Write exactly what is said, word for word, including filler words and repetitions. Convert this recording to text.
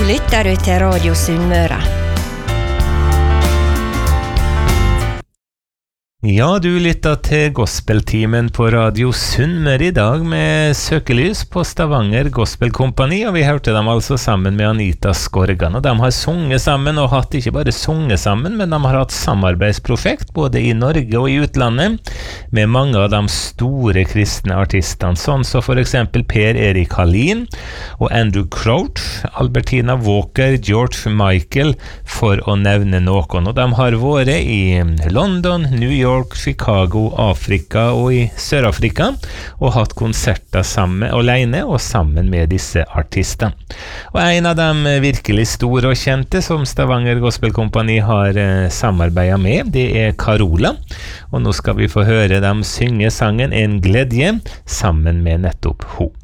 lytter du til Radio Sunnmøre. Ja, du lytter til gospeltimen på Radio Sunnmøre I dag med søkelys på Stavanger Gospel Company, og vi hørte dem altså sammen med Anita Skorgan, og de har sunget sammen og hatt ikke bare sunget sammen, men de har hatt samarbeidsprosjekt både I Norge og I utlandet med mange av de store kristne artistene, sånn som for eksempel Per Erik Hallin og Andrew Crouch, Albertina Walker, George Michael, for å nevne noen, og de har vært I London, New York, Chicago, Afrika og I Sør-Afrika og hatt konserter sammen, alene og sammen med disse artistene. Og en av dem virkelig store og kjente som Stavanger Gospel Company har eh, samarbeidet med, det er Carola. Og nå skal vi få høre dem synge sangen En gledje sammen med nettopp ho.